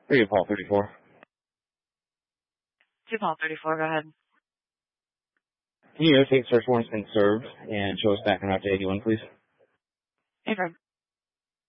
Radio Paul 34. To Paul 34, go ahead. Can you notate search warrant's been served and show us back on route to 81, please? Affirm.